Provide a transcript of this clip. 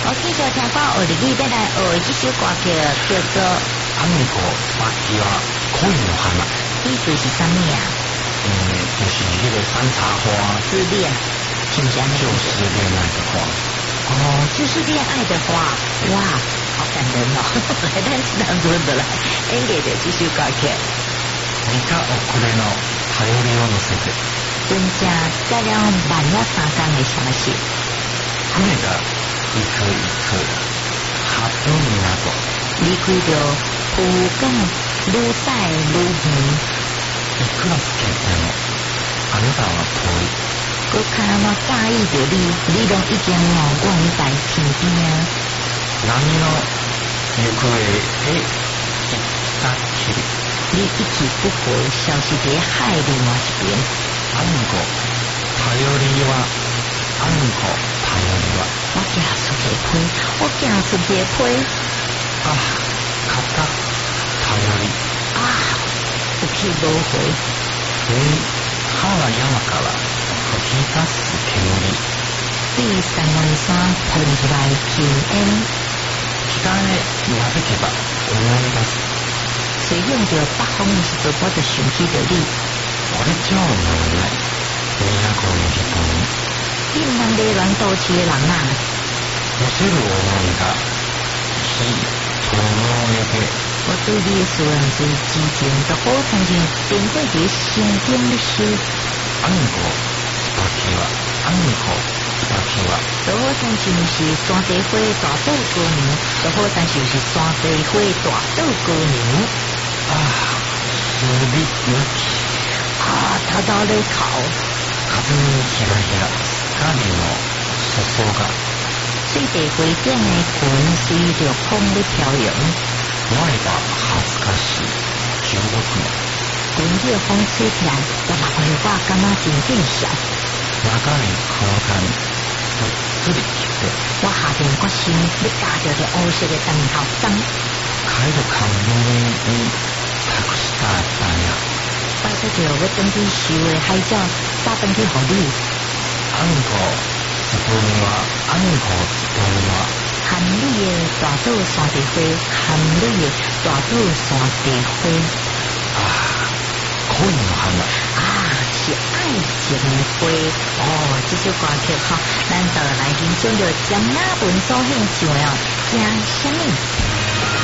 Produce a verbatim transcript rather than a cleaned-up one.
我继续听歌学日语，要来学这首歌曲叫做《 アミコバキは恋の花》。 意思是什么呀？ 嗯，就是那个山茶花， 失恋，是不是那个？ 就是恋爱的花。 哦，就是恋爱的花，哇，好感人哦！来，咱当中的来演绎着这首歌曲。 三日遅れの頼りを乗せて。 真正带了慢了三天的消息。 船が行く行くハプ港。 離開着浦港，愈駛愈遠。 いくらつけてもあなたは遠い。 我看我介意着你，你拢已经往我在天边啊。 波の行方へ行ったきり。 你一去不回，消失在海另外一边。 アミコ頼りはアミコ頼りは。 我行出去批，我行出去批。 あ、肩頼り。 啊，有去无回。 你ハワ山から吹き出す煙。 你三万山噴出來氣煙。 北へなびけば思い出す。 隨向着北方的時候，我就想起着你。 俺超能耐都の人に。 你唔通迷戀到處嘅人啊！ 寄せる思いが火と燃えて。 我對你嘅思念是激情，就好像是點火在心中嘅燒。 アミコ椿はアミコ椿は。 就好像就是山地花大豆姑娘，就好像就是山地花大豆姑娘。 啊，すりゆき。 啊，偷偷咧哭。 風にひらひら光の注が。 水地花頂嘅裙隨着風咧飄揚。 我係把恥ずかしい中國の。 滾熱風吹起來，我目會我感覺真見笑。 長い空間ぷっつり切って。 我下定決心要加着隻烏色嘅長頭燈。 帰る冠に託した大呀。 拜託着我等於收嘅海鳥，打返去互你。 アミコつぼみはアミコつぼみは。 含你嘅大豆山地花，含你嘅大豆山地花。 啊，恋の花。 啊，是愛情嘅花。哦，這首歌曲哈，咱就來欣賞着江雅文所獻唱嘅哦，正什麼？